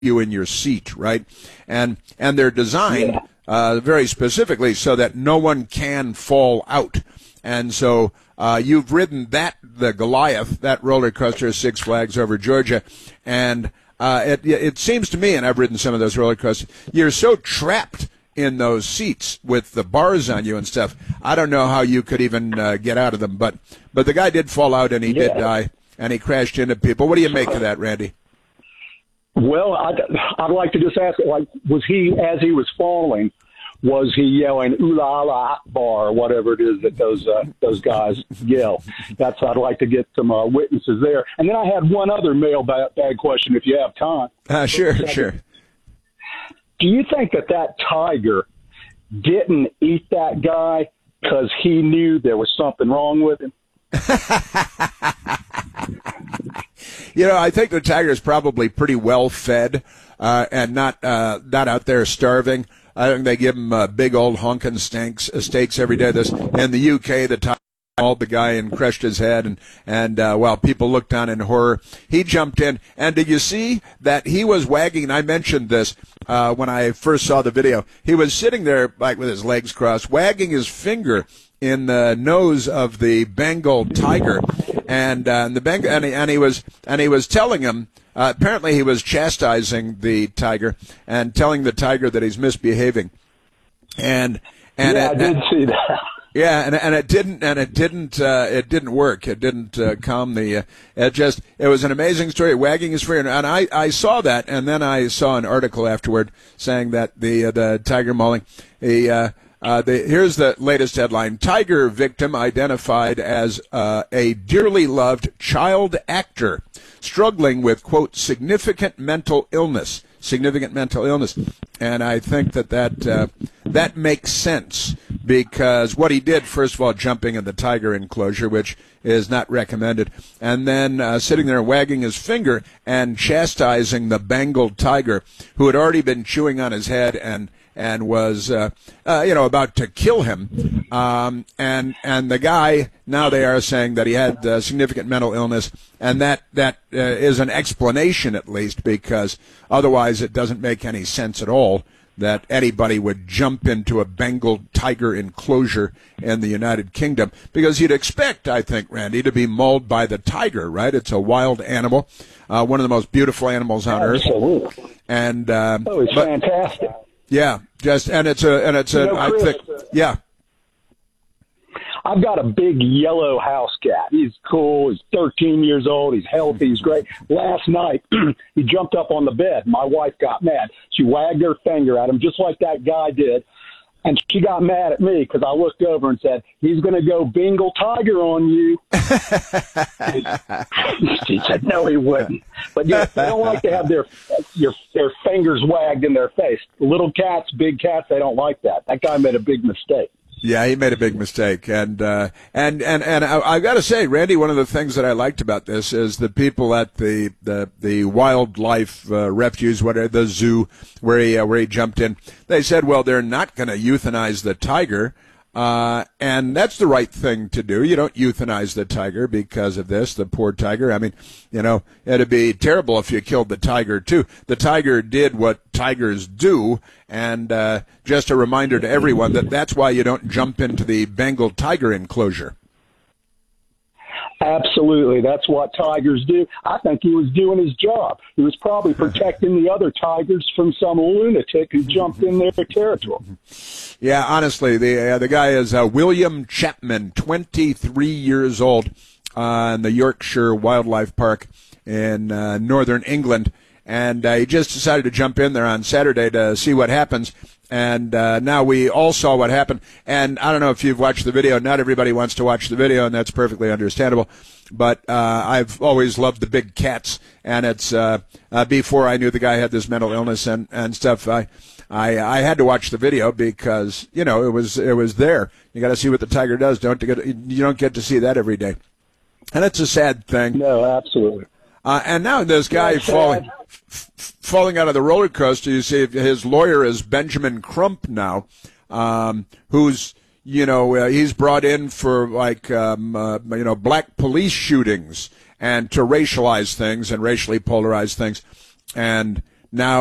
you in your seat, right? And they're designed very specifically so that no one can fall out. And so you've ridden the Goliath, that roller coaster, Six Flags over Georgia, and it seems to me, and I've ridden some of those roller coasters, you're so trapped in those seats with the bars on you and stuff. I don't know how you could even get out of them, but the guy did fall out and he did die, and he crashed into people. What do you make of that, Randy? Well, I'd like to just ask, like, was he, as he was falling, was he yelling "Ooh la la Akbar" or whatever it is that those guys yell? I'd like to get some witnesses there. And then I had one other mailbag question, if you have time. Sure. Do you think that tiger didn't eat that guy because he knew there was something wrong with him? I think the tiger is probably pretty well fed and not out there starving. I think they give him big old honking steaks every day. In the UK, the tiger mauled the guy and crushed his head, and while people looked on in horror, he jumped in. And did you see that he was wagging? I mentioned this when I first saw the video. He was sitting there like with his legs crossed, wagging his finger in the nose of the Bengal tiger, and he was telling him. Apparently, he was chastising the tiger and telling the tiger that he's misbehaving, I did see that. Yeah, and it didn't work. It didn't calm the. It was an amazing story, wagging his finger, and I saw that, and then I saw an article afterward saying that the tiger mauling. Here's the latest headline: Tiger victim identified as a dearly loved child actor struggling with, quote, significant mental illness. And I think that makes sense, because what he did, first of all, jumping in the tiger enclosure, which is not recommended, and then sitting there wagging his finger and chastising the Bengal tiger, who had already been chewing on his head and was about to kill him, and the guy, now they are saying that he had significant mental illness, and that is an explanation, at least, because otherwise it doesn't make any sense at all that anybody would jump into a Bengal tiger enclosure in the United Kingdom, because you'd expect, I think, Randy, to be mauled by the tiger, right? It's a wild animal, one of the most beautiful animals on earth. Absolutely. And it's fantastic. Yeah, I think, yeah. I've got a big yellow house cat. He's cool. He's 13 years old. He's healthy. He's great. Last night, he jumped up on the bed. My wife got mad. She wagged her finger at him just like that guy did. And she got mad at me because I looked over and said, "He's going to go Bengal tiger on you." She said, "No, he wouldn't." But yeah, they don't like to have their fingers wagged in their face. Little cats, big cats, they don't like that. That guy made a big mistake. Yeah, he made a big mistake, and I've got to say, Randy, one of the things that I liked about this is the people at the wildlife refuge, the zoo where he jumped in. They said, well, they're not going to euthanize the tiger, and that's the right thing to do. You don't euthanize the tiger because of this, the poor tiger. I mean, it'd be terrible if you killed the tiger too. The tiger did what tigers do, and just a reminder to everyone that that's why you don't jump into the Bengal tiger enclosure. Absolutely. That's what tigers do. I think he was doing his job. He was probably protecting the other tigers from some lunatic who jumped in their territory. Yeah, honestly, the guy is William Chapman, 23 years old, in the Yorkshire Wildlife Park in northern England. And he just decided to jump in there on Saturday to see what happens. And now we all saw what happened. And I don't know if you've watched the video. Not everybody wants to watch the video, and that's perfectly understandable. But I've always loved the big cats. And it's before I knew the guy had this mental illness and stuff, I had to watch the video because, it was there. You got to see what the tiger does. You don't get to see that every day. And it's a sad thing. No, absolutely. And now this guy falling out of the roller coaster. You see his lawyer is Benjamin Crump now, who's he's brought in for black police shootings and to racialize things and racially polarize things. And Now,